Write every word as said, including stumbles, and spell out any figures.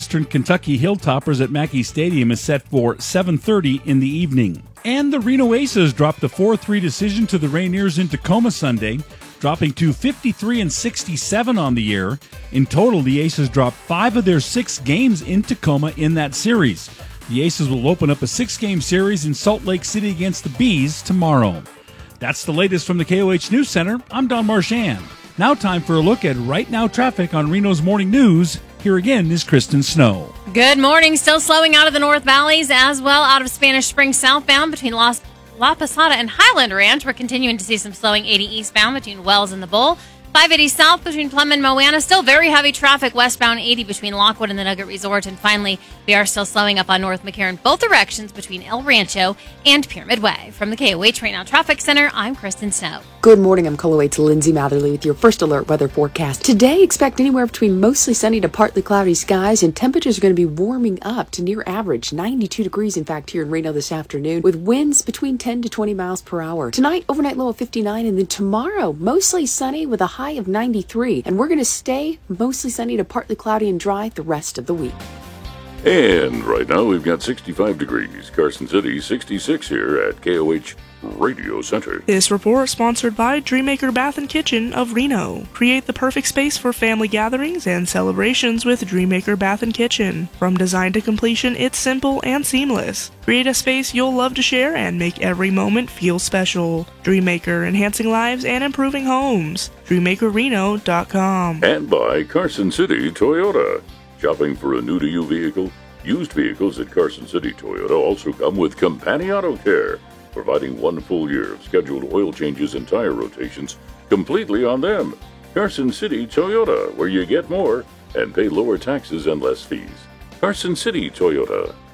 Western Kentucky Hilltoppers at Mackey Stadium is set for seven thirty in the evening. And the Reno Aces dropped a four three decision to the Rainiers in Tacoma Sunday, dropping to fifty-three and sixty-seven on the year. In total, the Aces dropped five of their six games in Tacoma in that series. The Aces will open up a six-game series in Salt Lake City against the Bees tomorrow. That's the latest from the K O H News Center. I'm Don Marchand. Now time for a look at Right Now traffic on Reno's Morning News. Here again is Kristen Snow. Good morning. Still slowing out of the North Valleys as well out of Spanish Springs southbound between Los, La Posada and Highland Ranch. We're continuing to see some slowing eighty eastbound between Wells and the Bull. five eighty south between Plum and Moana. Still very heavy traffic westbound eighty between Lockwood and the Nugget Resort. And finally, we are still slowing up on North McCarran both directions between El Rancho and Pyramid Way. From the K O H Right Now Traffic Center, I'm Kristen Snow. Good morning. I'm K O H's Lindsay Matherly with your first alert weather forecast. Today, expect anywhere between mostly sunny to partly cloudy skies, and temperatures are going to be warming up to near average, ninety-two degrees in fact here in Reno this afternoon, with winds between ten to twenty miles per hour. Tonight, overnight low of fifty-nine, and then tomorrow, mostly sunny with a high of ninety-three. And we're going to stay mostly sunny to partly cloudy and dry the rest of the week. And right now we've got sixty-five degrees. Carson City, sixty-six here at K O H Radio Center. This report sponsored by Dreammaker Bath and Kitchen of Reno. Create the perfect space for family gatherings and celebrations with Dreammaker Bath and Kitchen. From design to completion, it's simple and seamless. Create a space you'll love to share and make every moment feel special. Dreammaker, enhancing lives and improving homes. dreammaker reno dot com. And by Carson City Toyota. Shopping for a new-to-you vehicle? Used vehicles at Carson City Toyota also come with Company Auto Care, providing one full year of scheduled oil changes and tire rotations completely on them. Carson City Toyota, where you get more and pay lower taxes and less fees. Carson City Toyota.